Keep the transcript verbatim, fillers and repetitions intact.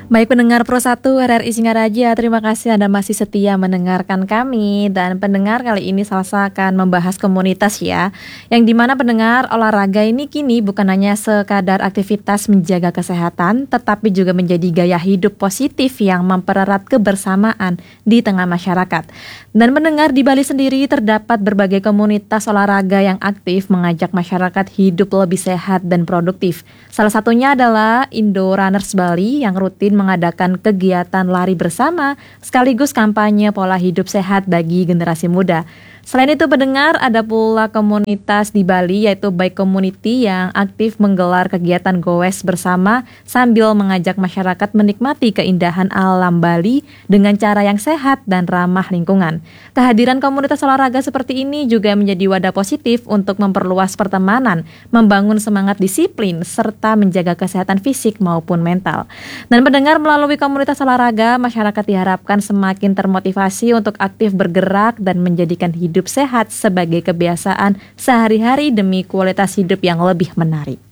Baik pendengar Pro satu R R I Singaraja, terima kasih Anda masih setia mendengarkan kami. Dan pendengar, kali ini Salsa akan membahas komunitas ya, yang dimana pendengar, olahraga ini kini bukan hanya sekadar aktivitas menjaga kesehatan, tetapi juga menjadi gaya hidup positif yang mempererat kebersamaan di tengah masyarakat. Dan pendengar, di Bali sendiri terdapat berbagai komunitas olahraga yang aktif mengajak masyarakat hidup lebih sehat dan produktif. Salah satunya adalah Indo Runners Bali yang rutin mengadakan kegiatan lari bersama sekaligus kampanye pola hidup sehat bagi generasi muda. Selain itu pendengar, ada pula komunitas di Bali yaitu Bike Community yang aktif menggelar kegiatan goes bersama sambil mengajak masyarakat menikmati keindahan alam Bali dengan cara yang sehat dan ramah lingkungan. Kehadiran komunitas olahraga seperti ini juga menjadi wadah positif untuk memperluas pertemanan, membangun semangat disiplin, serta menjaga kesehatan fisik maupun mental. Dan pendengar, melalui komunitas olahraga, masyarakat diharapkan semakin termotivasi untuk aktif bergerak dan menjadikan hidup sehat sebagai kebiasaan sehari-hari demi kualitas hidup yang lebih menarik.